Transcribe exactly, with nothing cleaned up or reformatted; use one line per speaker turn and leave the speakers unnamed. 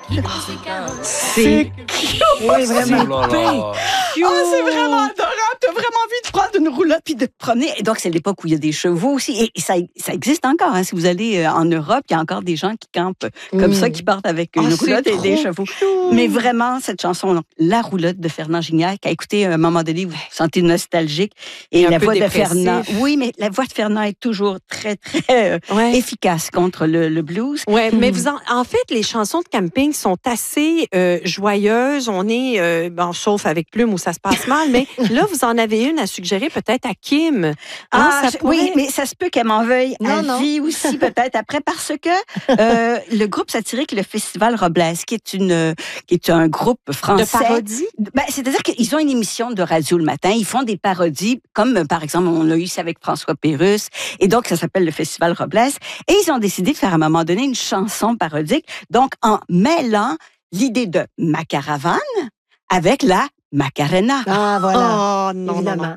C'est cute!
Oui, vraiment.
C'est bien cute!
Oh, c'est vraiment adorable! T'as vraiment envie de prendre une roulotte puis de te promener. Et donc, c'est l'époque où il y a des chevaux aussi. Et ça, ça existe encore. Hein. Si vous allez en Europe, il y a encore des gens qui campent comme mm. ça, qui partent avec une oh, roulotte et des chevaux.
Chou.
Mais vraiment, cette chanson, donc, La roulotte de Fernand Gignac, à écouter à un moment donné, vous vous sentez nostalgique. Et, et la voix dépressif. de Fernand. Oui, mais la voix de Fernand est toujours très, très ouais. efficace contre le, le blues.
Oui, mm. mais vous en, en fait, les chansons de camping sont assez euh, joyeuses. On est, euh, bon, sauf avec Plume où ça se passe mal, mais là, vous en avez une à suggérer peut-être à Kim.
Ah, ah ça pourrait... Oui, mais ça se peut qu'elle m'en veuille non, à non. vie aussi, peut-être après, parce que euh, le groupe satirique, le Festival Robles, qui est, une, qui est un groupe français.
De parodie?
Ben, c'est-à-dire qu'ils ont une émission de radio le matin. Ils font des parodies, comme par exemple, on a eu ça avec François Pérusse. Et donc, ça s'appelle le Festival Robles. Et ils ont décidé de faire à un moment donné une chanson parodique. Donc, en mêlant l'idée de Ma caravane avec la Macarena.
Ah, voilà.
Oh, non, évidemment. Non, non.